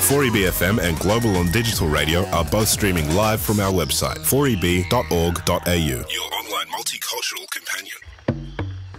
4EB-FM and Global on Digital Radio are both streaming live from our website, 4eb.org.au. Your online multicultural companion.